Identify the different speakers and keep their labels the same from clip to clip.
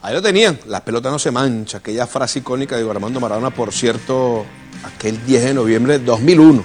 Speaker 1: Ahí lo tenían, la pelota no se mancha, aquella frase icónica de Diego Armando Maradona, por cierto, aquel 10 de noviembre de 2001,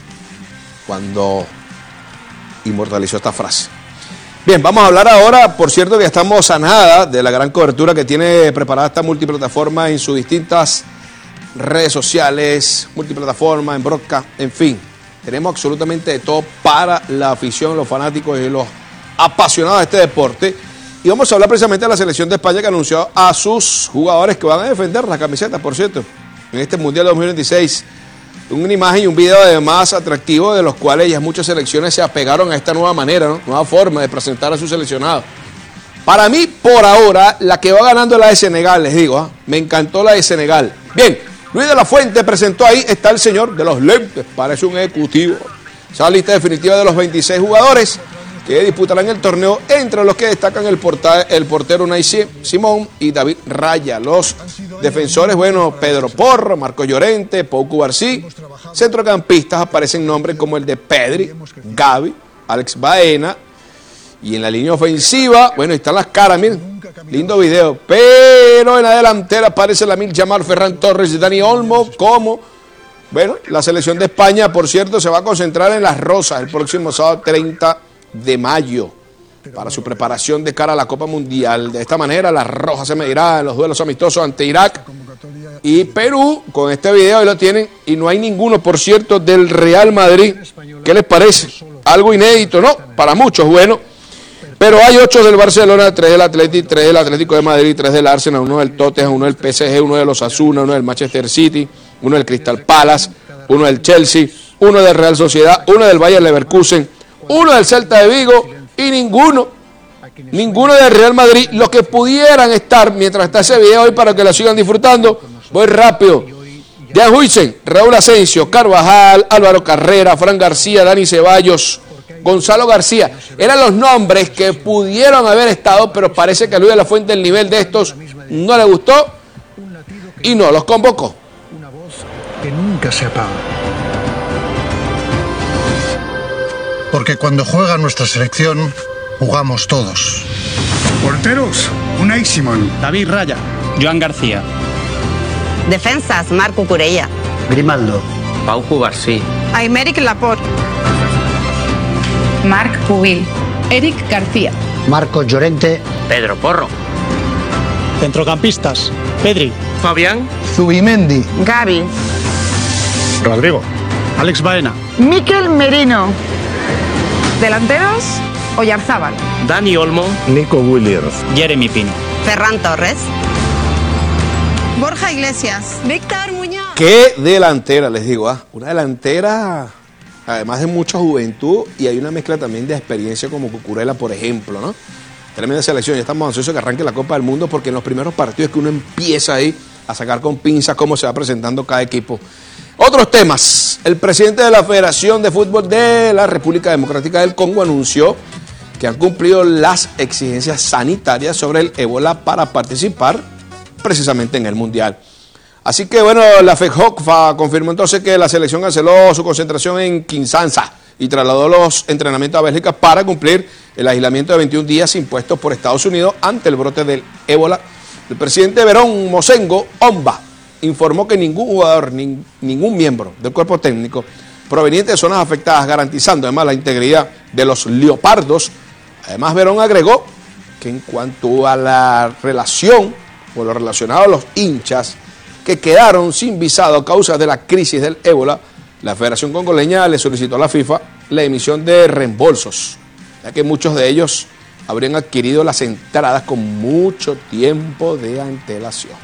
Speaker 1: cuando inmortalizó esta frase. Bien, vamos a hablar ahora, por cierto, que estamos a nada de la gran cobertura que tiene preparada esta multiplataforma en sus distintas redes sociales, multiplataforma, en broadcast, en fin. Tenemos absolutamente de todo para la afición, los fanáticos y los apasionados de este deporte. Y vamos a hablar precisamente de la selección de España que anunció a sus jugadores que van a defender las camisetas, por cierto, en este Mundial 2026. Una imagen y un video además atractivo de los cuales ya muchas selecciones se apegaron a esta nueva manera, ¿no? Nueva forma de presentar a sus seleccionados. Para mí, por ahora, la que va ganando es la de Senegal, les digo, me encantó la de Senegal. Bien, Luis de la Fuente presentó ahí, está el señor de los lentes, parece un ejecutivo. Esa lista definitiva de los 26 jugadores que disputarán el torneo, entre los que destacan el portero Unai Simón y David Raya. Los defensores, bueno, Pedro Porro, Marco Llorente, Pau Cubarsí. Centrocampistas aparecen nombres como el de Pedri, Gavi, Alex Baena. Y en la línea ofensiva, bueno, están las caras, miren, lindo video. Pero en la delantera aparece Lamine Yamal, Ferran Torres y Dani Olmo como... Bueno, la selección de España, por cierto, se va a concentrar en Las Rosas el próximo sábado 30 de mayo para su preparación de cara a la Copa Mundial. De esta manera, Las Rojas se medirá en los duelos amistosos ante Irak y Perú. Con este video ahí lo tienen, y no hay ninguno, por cierto, del Real Madrid. ¿Qué les parece? Algo inédito, ¿no? Para muchos, bueno. Pero hay 8 del Barcelona, 3 del Atlético, 3 del Atlético de Madrid, 3 del Arsenal, 1 del Tottenham, 1 del PSG, 1 de los Osasuna, 1 del Manchester City, 1 del Crystal Palace, 1 del Chelsea, 1 del Real Sociedad, 1 del Bayer Leverkusen, 1 del Celta de Vigo y ninguno del Real Madrid. Los que pudieran estar mientras está ese video hoy para que lo sigan disfrutando, voy rápido. Dean Huijsen, Raúl Asensio, Carvajal, Álvaro Carrera, Fran García, Dani Ceballos, Gonzalo García. Eran los nombres que pudieron haber estado, pero parece que a Luis de la Fuente el nivel de estos no le gustó y no los convocó.
Speaker 2: Una voz que nunca se apaga. Porque cuando juega nuestra selección, jugamos todos.
Speaker 3: Porteros, Unai Simón,
Speaker 4: David Raya, Joan García.
Speaker 5: Defensas, Marco Cucurella,
Speaker 6: Grimaldo,
Speaker 7: Pau Cubarsí,
Speaker 8: Aymeric Laporte,
Speaker 9: Marc Pubil, Eric García,
Speaker 6: Marco Llorente,
Speaker 7: Pedro Porro.
Speaker 4: Centrocampistas, Pedri,
Speaker 7: Fabián,
Speaker 2: Zubimendi,
Speaker 8: Gavi,
Speaker 2: Rodrigo,
Speaker 4: Alex Baena,
Speaker 8: Mikel Merino. Delanteros, Oyarzábal,
Speaker 7: Dani Olmo,
Speaker 2: Nico Williams,
Speaker 4: Jeremy Pino.
Speaker 5: Ferran Torres,
Speaker 8: Borja Iglesias, Víctor Muñoz.
Speaker 1: Qué delantera, les digo, una delantera además de mucha juventud, y hay una mezcla también de experiencia como Cucurella, por ejemplo, ¿no? Tremenda selección, ya estamos ansiosos que arranque la Copa del Mundo, porque en los primeros partidos que uno empieza ahí a sacar con pinzas cómo se va presentando cada equipo. Otros temas. El presidente de la Federación de Fútbol de la República Democrática del Congo anunció que han cumplido las exigencias sanitarias sobre el ébola para participar precisamente en el Mundial. Así que bueno, la FEJOCFA confirmó entonces que la selección canceló su concentración en Kinshasa y trasladó los entrenamientos a Bélgica para cumplir el aislamiento de 21 días impuestos por Estados Unidos ante el brote del ébola. El presidente Verón Mosengo Omba informó que ningún jugador, ningún miembro del cuerpo técnico proveniente de zonas afectadas, garantizando además la integridad de los leopardos. Además, Verón agregó que en cuanto a la relación o lo relacionado a los hinchas que quedaron sin visado a causa de la crisis del ébola, la Federación Congoleña le solicitó a la FIFA la emisión de reembolsos, ya que muchos de ellos habrían adquirido las entradas con mucho tiempo de antelación.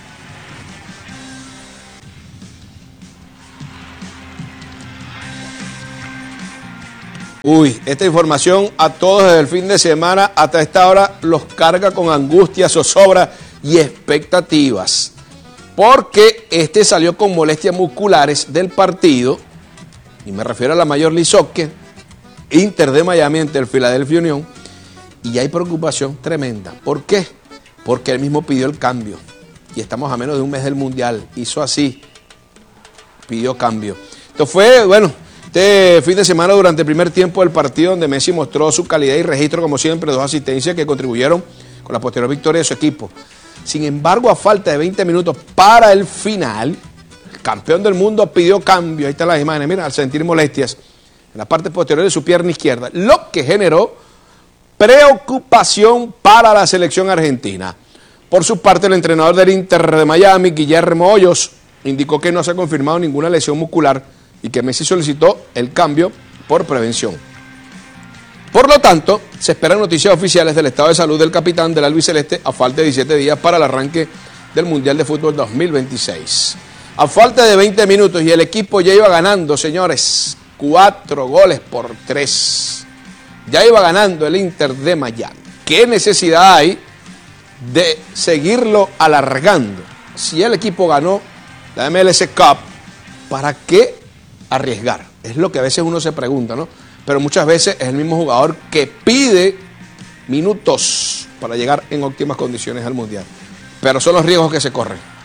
Speaker 1: Uy, esta información a todos desde el fin de semana hasta esta hora los carga con angustia, zozobra y expectativas. Porque este salió con molestias musculares del partido, y me refiero a la Major League Soccer, Inter de Miami ante el Philadelphia Union, y hay preocupación tremenda. ¿Por qué? Porque él mismo pidió el cambio, y estamos a menos de un mes del Mundial, hizo así, pidió cambio. Esto fue, bueno, este fin de semana durante el primer tiempo del partido, donde Messi mostró su calidad y registro como siempre, 2 asistencias que contribuyeron con la posterior victoria de su equipo. Sin embargo, a falta de 20 minutos para el final, el campeón del mundo pidió cambio. Ahí están las imágenes, mira, al sentir molestias en la parte posterior de su pierna izquierda, lo que generó preocupación para la selección argentina. Por su parte, el entrenador del Inter de Miami, Guillermo Hoyos, indicó que no se ha confirmado ninguna lesión muscular y que Messi solicitó el cambio por prevención. Por lo tanto, se esperan noticias oficiales del estado de salud del capitán del albiceleste a falta de 17 días para el arranque del Mundial de Fútbol 2026. A falta de 20 minutos y el equipo ya iba ganando, señores, 4-3. Ya iba ganando el Inter de Miami. ¿Qué necesidad hay de seguirlo alargando? Si el equipo ganó la MLS Cup, ¿para qué arriesgar? Es lo que a veces uno se pregunta, ¿no? Pero muchas veces es el mismo jugador que pide minutos para llegar en óptimas condiciones al Mundial. Pero son los riesgos que se corren.